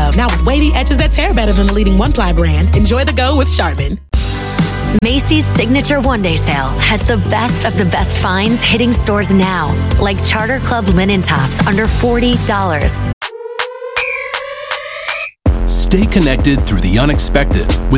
love. Now with wavy edges that tear better than the leading one-ply brand. Enjoy the go with Charmin. Macy's Signature One Day Sale has the best of the best finds hitting stores now, like Charter Club linen tops under $40. Stay connected through the unexpected with